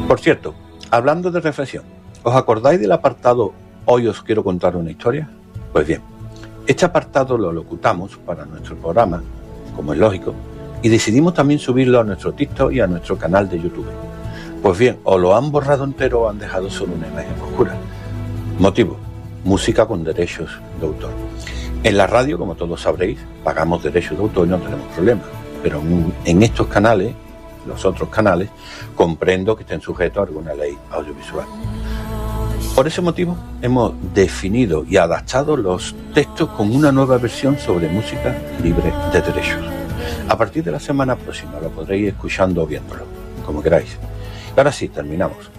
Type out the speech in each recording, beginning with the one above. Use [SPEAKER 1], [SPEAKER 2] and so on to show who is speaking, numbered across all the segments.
[SPEAKER 1] Por cierto, hablando de reflexión, ¿os acordáis del apartado Hoy os quiero contar una historia? Pues bien, este apartado lo locutamos para nuestro programa, como es lógico, y decidimos también subirlo a nuestro TikTok y a nuestro canal de YouTube. Pues bien, o lo han borrado entero o han dejado solo una imagen oscura. Motivo: música con derechos de autor. En la radio, como todos sabréis, pagamos derechos de autor y no tenemos problema. Pero en estos canales, los otros canales, comprendo que estén sujetos a alguna ley audiovisual. Por ese motivo, hemos definido y adaptado los textos con una nueva versión sobre música libre de derechos. A partir de la semana próxima lo podréis ir escuchando o viéndolo, como queráis. Y ahora sí, terminamos.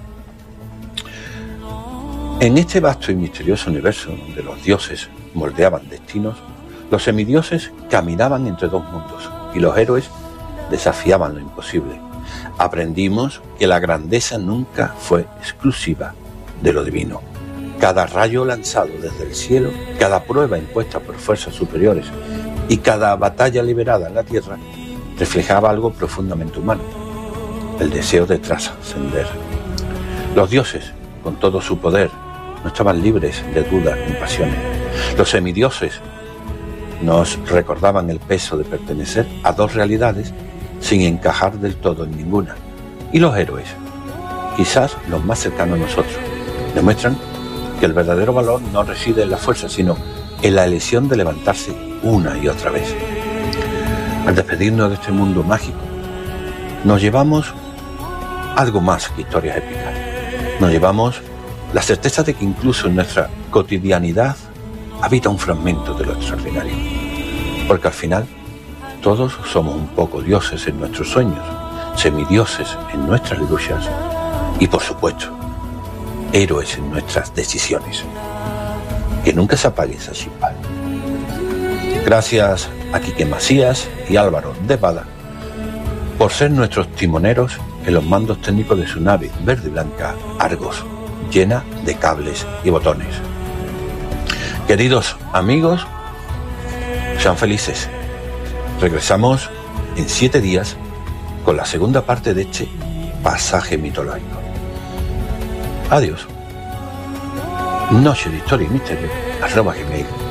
[SPEAKER 1] En este vasto y misterioso universo donde los dioses moldeaban destinos, los semidioses caminaban entre dos mundos y los héroes desafiaban lo imposible. Aprendimos que la grandeza nunca fue exclusiva de lo divino. Cada rayo lanzado desde el cielo, cada prueba impuesta por fuerzas superiores y cada batalla liberada en la tierra reflejaba algo profundamente humano: el deseo de trascender. Los dioses, con todo su poder, no estaban libres de dudas ni pasiones. Los semidioses nos recordaban el peso de pertenecer a dos realidades sin encajar del todo en ninguna. Y los héroes, quizás los más cercanos a nosotros, demuestran que el verdadero valor no reside en la fuerza, sino en la elección de levantarse una y otra vez. Al despedirnos de este mundo mágico, nos llevamos algo más que historias épicas. Nos llevamos la certeza de que incluso en nuestra cotidianidad habita un fragmento de lo extraordinario. Porque al final, todos somos un poco dioses en nuestros sueños, semidioses en nuestras luchas y, por supuesto, héroes en nuestras decisiones. Que nunca se apague esa chispa. Gracias a Quique Macías y Álvaro de Bada por ser nuestros timoneros en los mandos técnicos de su nave verde y blanca Argos, llena de cables y botones. Queridos amigos, sean felices. Regresamos en 7 días con la segunda parte de este pasaje mitológico. Adiós. Noche de Historia y Misterio @gmail.com